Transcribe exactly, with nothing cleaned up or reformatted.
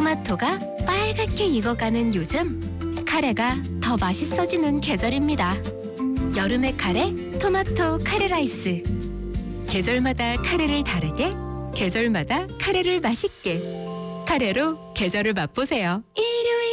토마토가 빨갛게 익어가는 요즘, 카레가 더 맛있어지는 계절입니다. 여름의 카레, 토마토 카레 라이스. 계절마다 카레를 다르게, 계절마다 카레를 맛있게. 카레로 계절을 맛보세요.